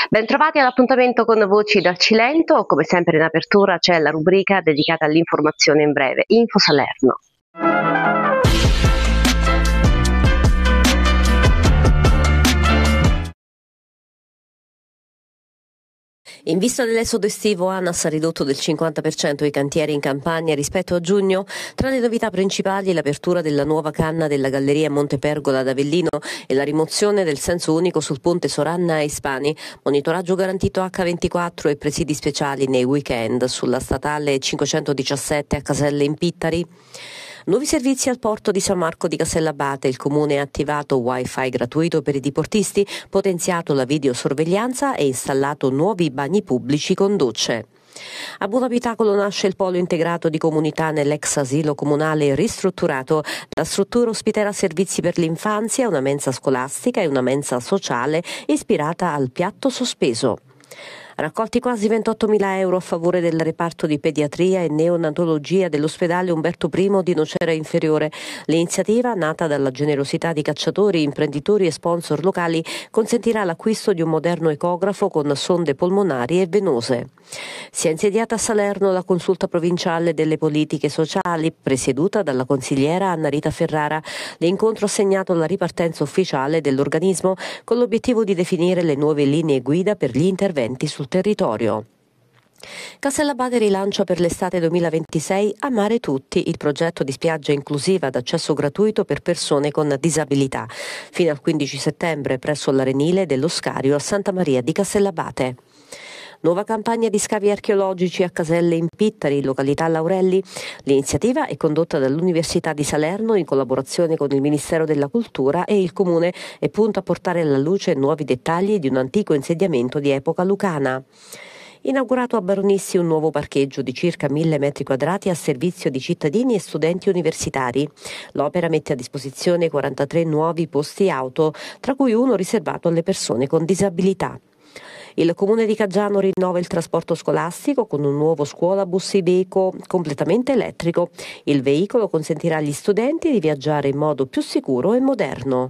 Bentrovati all'appuntamento con Voci dal Cilento. Come sempre in apertura c'è la rubrica dedicata all'informazione in breve, Info Salerno. In vista dell'esodo estivo, ANAS ha ridotto del 50% i cantieri in Campania rispetto a giugno. Tra le novità principali l'apertura della nuova canna della galleria Montepergola ad Avellino e la rimozione del senso unico sul ponte Soranna a Ispani, monitoraggio garantito H24 e presidi speciali nei weekend sulla statale 517 a Caselle in Pittari. Nuovi servizi al porto di San Marco di Castellabate. Il comune ha attivato wifi gratuito per i diportisti, potenziato la videosorveglianza e installato nuovi bagni pubblici con docce. A Buonabitacolo nasce il polo integrato di comunità nell'ex asilo comunale ristrutturato. La struttura ospiterà servizi per l'infanzia, una mensa scolastica e una mensa sociale ispirata al piatto sospeso. Raccolti quasi 28.000 euro a favore del reparto di pediatria e neonatologia dell'ospedale Umberto I di Nocera Inferiore. L'iniziativa, nata dalla generosità di cacciatori, imprenditori e sponsor locali, consentirà l'acquisto di un moderno ecografo con sonde polmonari e venose. Si è insediata a Salerno la consulta provinciale delle politiche sociali, presieduta dalla consigliera Anna Rita Ferrara. L'incontro ha segnato la ripartenza ufficiale dell'organismo con l'obiettivo di definire le nuove linee guida per gli interventi sul territorio. Castellabate rilancia per l'estate 2026 Amare Tutti, il progetto di spiaggia inclusiva d'accesso gratuito per persone con disabilità, fino al 15 settembre presso l'Arenile dello Scario a Santa Maria di Castellabate. Nuova campagna di scavi archeologici a Caselle in Pittari, località Laurelli. L'iniziativa è condotta dall'Università di Salerno in collaborazione con il Ministero della Cultura e il Comune e punta a portare alla luce nuovi dettagli di un antico insediamento di epoca lucana. Inaugurato a Baronissi un nuovo parcheggio di circa 1.000 metri quadrati a servizio di cittadini e studenti universitari. L'opera mette a disposizione 43 nuovi posti auto, tra cui uno riservato alle persone con disabilità. Il comune di Caggiano rinnova il trasporto scolastico con un nuovo scuolabus Iveco completamente elettrico. Il veicolo consentirà agli studenti di viaggiare in modo più sicuro e moderno.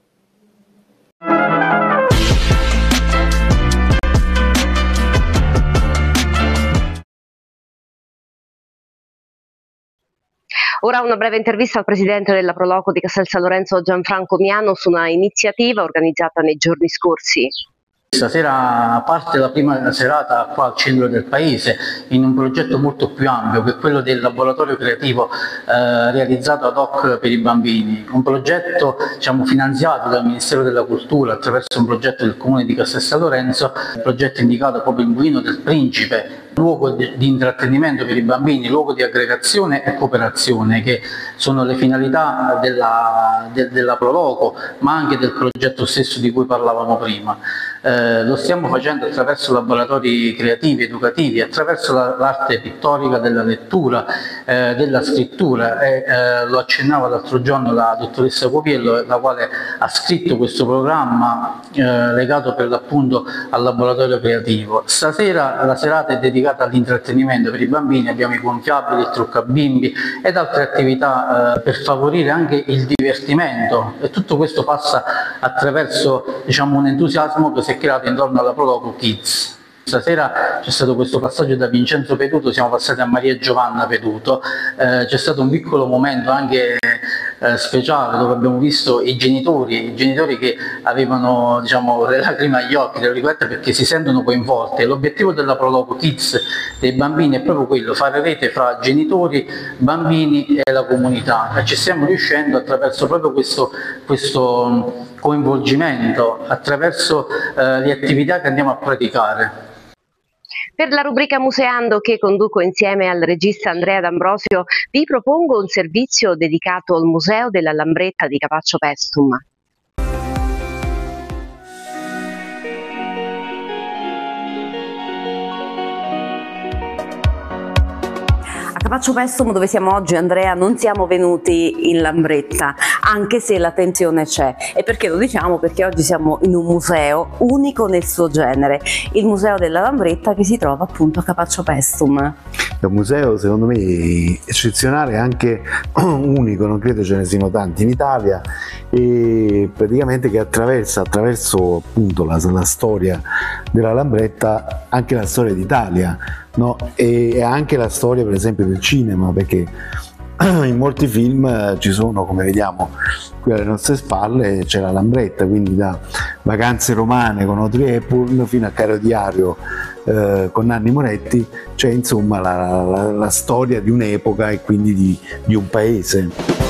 Ora una breve intervista al presidente della Proloco di Castel San Lorenzo Gianfranco Miano su una iniziativa organizzata nei giorni scorsi. Stasera parte la prima serata qua al centro del paese in un progetto molto più ampio che è quello del laboratorio creativo realizzato ad hoc per i bambini, un progetto finanziato dal Ministero della Cultura attraverso un progetto del Comune di Castel San Lorenzo, il progetto indicato proprio il Mulino del Principe, luogo di intrattenimento per i bambini, luogo di aggregazione e cooperazione, che sono le finalità della Proloco, ma anche del progetto stesso di cui parlavamo prima. Lo stiamo facendo attraverso laboratori creativi, educativi, attraverso l'arte pittorica della lettura, della scrittura lo accennava l'altro giorno la dottoressa Copiello, la quale ha scritto questo programma legato per l'appunto al laboratorio creativo. Stasera la serata è dedicata all'intrattenimento per i bambini, abbiamo i gonfiabili, il truccabimbi ed altre attività per favorire anche il divertimento, e tutto questo passa attraverso un entusiasmo che si è creato intorno alla Proloco Kids. Stasera c'è stato questo passaggio da Vincenzo Peduto, siamo passati a Maria Giovanna Peduto, c'è stato un piccolo momento anche speciale dove abbiamo visto i genitori che avevano le lacrime agli occhi, perché si sentono coinvolti. L'obiettivo della Proloco Kids dei bambini è proprio quello, fare rete fra genitori, bambini e la comunità, e ci stiamo riuscendo attraverso proprio questo coinvolgimento, attraverso le attività che andiamo a praticare. Per la rubrica Museando, che conduco insieme al regista Andrea D'Ambrosio, vi propongo un servizio dedicato al Museo della Lambretta di Capaccio Pestum. Capaccio Pessum, dove siamo oggi, Andrea, non siamo venuti in Lambretta, anche se la tensione c'è. E perché lo diciamo? Perché oggi siamo in un museo unico nel suo genere, il Museo della Lambretta, che si trova appunto a Capaccio Pessum. È un museo secondo me eccezionale, anche unico, non credo ce ne siano tanti in Italia, e praticamente che attraverso appunto la storia della Lambretta anche la storia d'Italia, no? E anche la storia per esempio del cinema, perché in molti film ci sono, come vediamo qui alle nostre spalle, c'è la Lambretta, quindi da Vacanze romane con Audrey Hepburn fino a Caro Diario con Nanni Moretti, c'è insomma la storia di un'epoca e quindi di un paese.